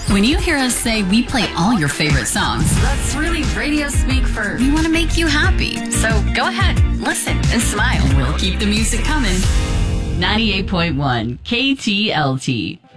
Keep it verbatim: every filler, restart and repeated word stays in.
When you hear us say we play all your favorite songs, that's really radio speak for we want to make you happy. So go ahead, listen, and smile. We'll keep the music coming. ninety-eight point one K T L T.